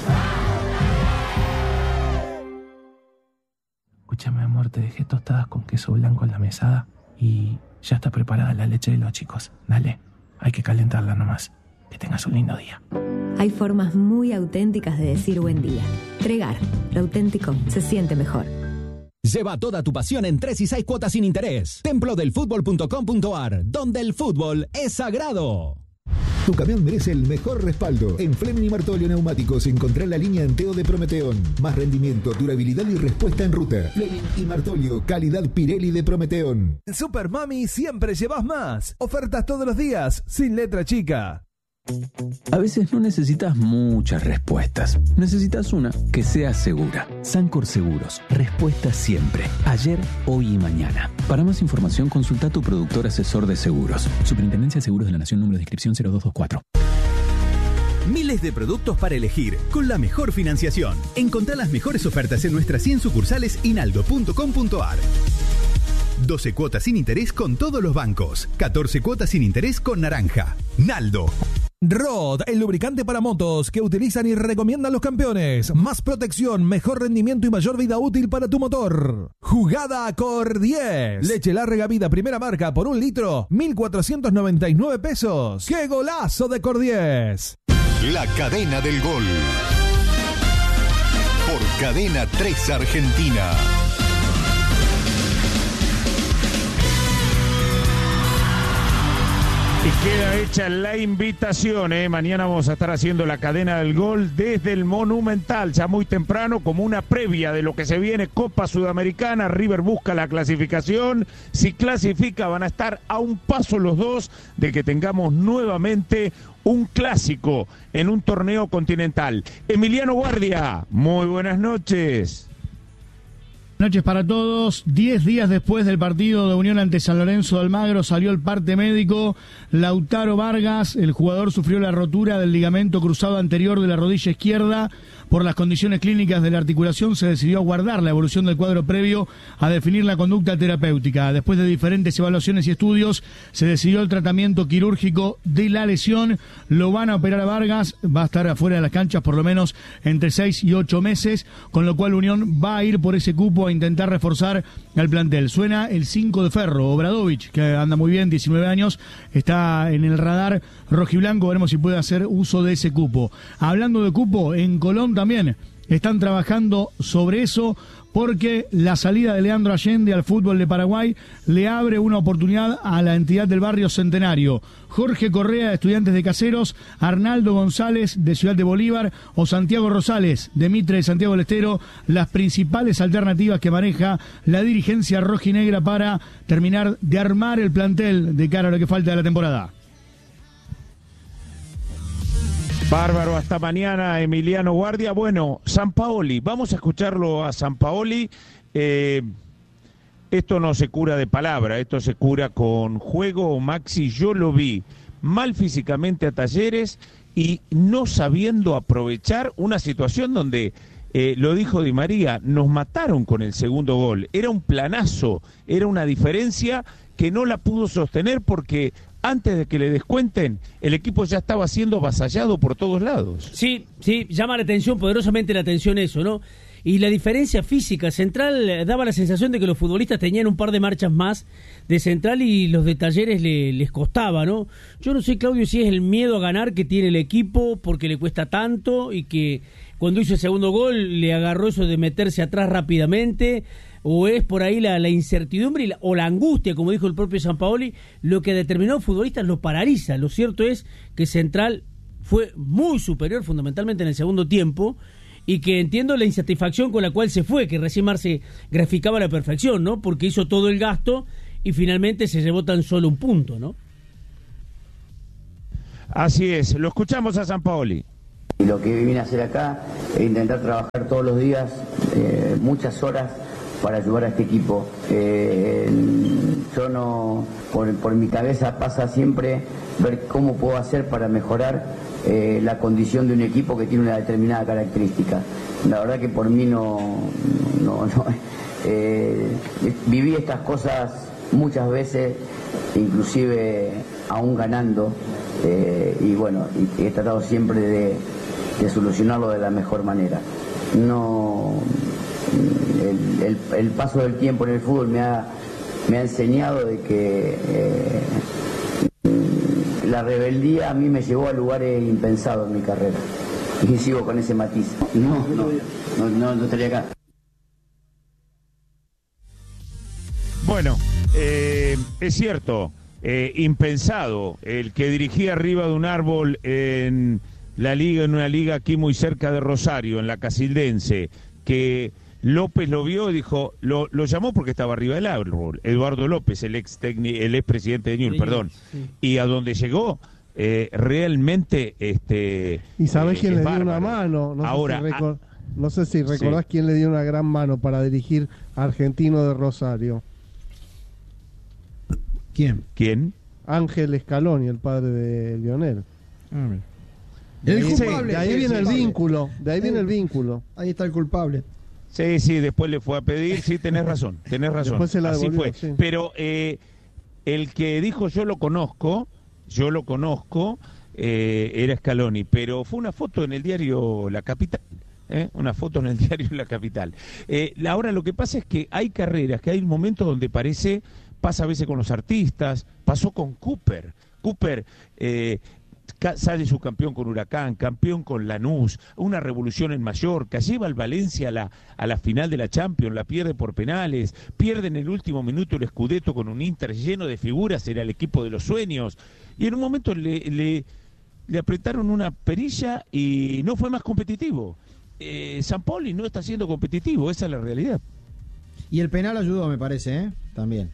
Escúchame, amor, te dejé tostadas con queso blanco en la mesada y ya está preparada la leche de los chicos. Dale, hay que calentarla nomás. Que tengas un lindo día.
Hay formas muy auténticas de decir buen día. Tregar, lo auténtico se siente mejor.
Lleva toda tu pasión en tres y seis cuotas sin interés. templo del fútbol punto com punto a r, donde el fútbol es sagrado.
Tu camión merece el mejor respaldo. En Fleming y Martolio Neumáticos encontrá la línea Enteo de Prometeón. Más rendimiento, durabilidad y respuesta en ruta. Fleming y Martolio, calidad Pirelli de Prometeón.
En Super Mami siempre llevas más. Ofertas todos los días, sin letra chica.
A veces no necesitas muchas respuestas. Necesitas una que sea segura. Sancor Seguros. Respuesta siempre. Ayer, hoy y mañana. Para más información, consulta a tu productor asesor de seguros. Superintendencia de Seguros de la Nación, número de inscripción cero dos dos cuatro.
Miles de productos para elegir con la mejor financiación. Encontrá las mejores ofertas en nuestras cien sucursales y naldo punto com punto a r. doce cuotas sin interés con todos los bancos. catorce cuotas sin interés con Naranja. Naldo.
Rod, el lubricante para motos que utilizan y recomiendan los campeones. Más protección, mejor rendimiento y mayor vida útil para tu motor. Jugada Cor diez. Leche Larga Vida primera marca por un litro, mil cuatrocientos noventa y nueve pesos. ¡Qué golazo de Cor diez!
La cadena del gol. Por Cadena tres Argentina.
Y queda hecha la invitación, ¿eh? Mañana vamos a estar haciendo la cadena del gol desde el Monumental, ya muy temprano, como una previa de lo que se viene, Copa Sudamericana. River busca la clasificación, si clasifica van a estar a un paso los dos de que tengamos nuevamente un clásico en un torneo continental. Emiliano Guardia, muy buenas noches.
Noches para todos. Diez días después del partido de Unión ante San Lorenzo de Almagro salió el parte médico. Lautaro Vargas, el jugador, sufrió la rotura del ligamento cruzado anterior de la rodilla izquierda. Por las condiciones clínicas de la articulación se decidió aguardar la evolución del cuadro previo a definir la conducta terapéutica. Después de diferentes evaluaciones y estudios se decidió el tratamiento quirúrgico de la lesión. Lo van a operar a Vargas, va a estar afuera de las canchas por lo menos entre seis y ocho meses, con lo cual Unión va a ir por ese cupo a intentar reforzar al plantel. Suena el cinco de Ferro, Obradovic, que anda muy bien, diecinueve años, está en el radar rojiblanco, veremos si puede hacer uso de ese cupo. Hablando de cupo, en Colón también están trabajando sobre eso, porque la salida de Leandro Allende al fútbol de Paraguay le abre una oportunidad a la entidad del barrio Centenario. Jorge Correa, de Estudiantes de Caseros, Arnaldo González, de Ciudad de Bolívar, o Santiago Rosales, de Mitre de Santiago del Estero, las principales alternativas que maneja la dirigencia rojinegra para terminar de armar el plantel de cara a lo que falta de la temporada.
Bárbaro, hasta mañana, Emiliano Guardia. Bueno, Sampaoli, vamos a escucharlo a Sampaoli. Eh, esto no se cura de palabra, esto se cura con juego. Maxi, yo lo vi mal físicamente a Talleres y no sabiendo aprovechar una situación donde, eh, lo dijo Di María, nos mataron con el segundo gol. Era un planazo, era una diferencia que no la pudo sostener porque antes de que le descuenten, el equipo ya estaba siendo avasallado por todos lados.
Sí, sí, llama la atención, poderosamente la atención eso, ¿no? Y la diferencia física, Central daba la sensación de que los futbolistas tenían un par de marchas más de Central y los de Talleres le, les costaba, ¿no? Yo no sé, Claudio, si es el miedo a ganar que tiene el equipo porque le cuesta tanto y que cuando hizo el segundo gol le agarró eso de meterse atrás rápidamente, o es por ahí la, la incertidumbre y la, o la angustia, como dijo el propio Sampaoli, lo que a determinados futbolistas los paraliza. Lo cierto es que Central fue muy superior fundamentalmente en el segundo tiempo y que entiendo la insatisfacción con la cual se fue, que recién Marce graficaba a la perfección, ¿no? Porque hizo todo el gasto y finalmente se llevó tan solo un punto, ¿no?
Así es, lo escuchamos a Sampaoli.
Y lo que vine a hacer acá es intentar trabajar todos los días, eh, muchas horas, para ayudar a este equipo. Eh, yo no, por, por mi cabeza pasa siempre ver cómo puedo hacer para mejorar eh, la condición de un equipo que tiene una determinada característica. La verdad que por mí no, no, no eh, viví estas cosas muchas veces, inclusive aún ganando, eh, y bueno, y he tratado siempre de, de solucionarlo de la mejor manera. No... El, el, el paso del tiempo en el fútbol me ha, me ha enseñado de que eh, la rebeldía a mí me llevó a lugares impensados en mi carrera y sigo con ese matiz. No, no, no, no, no estaría acá.
Bueno, eh, es cierto, eh, impensado, el que dirigía arriba de un árbol en la liga, en una liga aquí muy cerca de Rosario, en la Casildense, que López lo vio y dijo, lo, lo llamó porque estaba arriba del árbol, Eduardo López, el ex técnico, el ex presidente de Newell's, perdón, sí. Y a donde llegó, eh, realmente, este,
¿y sabés
eh,
quién le
bárbaro.
dio una mano? No
Ahora,
sé si, recor- no sé si recordás sí. quién le dio una gran mano para dirigir a Argentino de Rosario.
¿Quién?
¿Quién?
Ángel Scaloni, el padre de Lionel.
Ah,
de
el
ahí,
culpable.
De ahí viene el vínculo, de ahí viene el vínculo.
Ahí está el culpable.
Sí, sí, después le fue a pedir, sí, tenés razón, tenés razón,
se la
así
devolvió,
fue.
Sí.
Pero eh, el que dijo yo lo conozco, yo lo conozco, eh, era Scaloni, pero fue una foto en el diario La Capital. ¿Eh? Una foto en el diario La Capital. Eh, ahora lo que pasa es que hay carreras, que hay momentos donde parece, pasa a veces con los artistas, pasó con Cooper. Cooper eh, sale subcampeón con Huracán, campeón con Lanús, una revolución en Mallorca, lleva al Valencia a la, a la final de la Champions, la pierde por penales, pierde en el último minuto el Scudetto con un Inter lleno de figuras, era el equipo de los sueños, y en un momento le, le, le apretaron una perilla y no fue más competitivo. Eh, Sampaoli no está siendo competitivo, esa es la realidad.
Y el penal ayudó, me parece, ¿eh? También.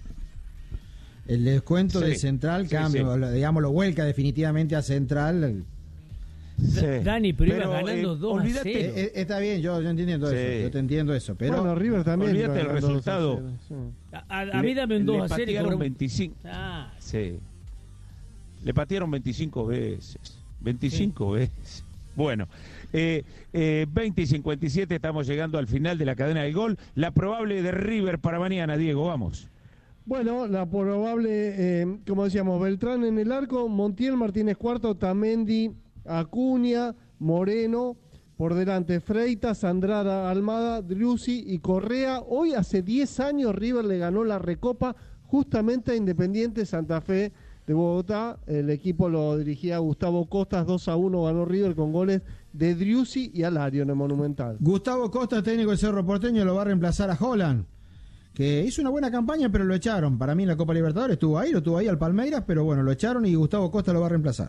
El descuento sí, de Central
sí,
cambia, sí. digamos, lo vuelca definitivamente a Central.
Sí. Dani, pero, pero iba ganando
eh,
dos a cero.
Eh, eh, está bien, yo, yo entiendo sí. eso, yo te entiendo eso, pero
bueno, River también.
Olvídate el resultado.
Sí. A, a, a mí dame un dos a cero.
Le patearon veinticinco. Ah. Sí. Le patearon veinticinco veces. veinticinco sí. veces. Bueno, eh, eh, veinte y cincuenta y siete, estamos llegando al final de la cadena del gol. La probable de River para mañana, Diego, vamos.
Bueno, la probable, eh, como decíamos, Beltrán en el arco, Montiel, Martínez Cuarto, Tamendi, Acuña, Moreno, por delante Freitas, Andrada, Almada, Driussi y Correa. Hoy hace diez años River le ganó la Recopa justamente a Independiente Santa Fe de Bogotá. El equipo lo dirigía Gustavo Costas, dos a uno ganó River con goles de Driussi y Alario en el Monumental.
Gustavo Costas, técnico del Cerro Porteño, lo va a reemplazar a Holland, que hizo una buena campaña, pero lo echaron. Para mí en la Copa Libertadores estuvo ahí, lo tuvo ahí al Palmeiras, pero bueno, lo echaron y Gustavo Costa lo va a reemplazar.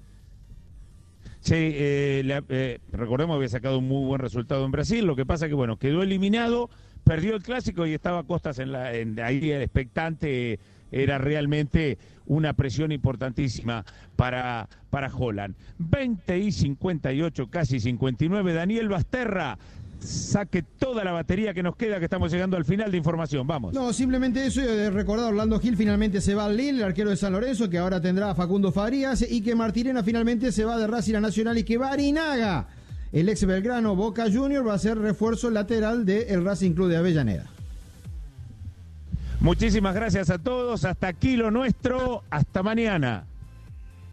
Sí, eh, la, eh, recordemos que había sacado un muy buen resultado en Brasil, lo que pasa que bueno, quedó eliminado, perdió el Clásico y estaba Costas en la, en, ahí el expectante, era realmente una presión importantísima para, para Holland. veinte y cincuenta y ocho, casi cincuenta y nueve, Daniel Basterra, saque toda la batería que nos queda, que estamos llegando al final de información, vamos.
No, simplemente eso, de recordar, Orlando Gil finalmente se va al Lille, el arquero de San Lorenzo, que ahora tendrá a Facundo Fabrías, y que Martirena finalmente se va de Racing a Nacional, y que Barinaga, el ex Belgrano Boca Junior, va a ser refuerzo lateral del Racing Club de Avellaneda.
Muchísimas gracias a todos, hasta aquí lo nuestro, hasta mañana.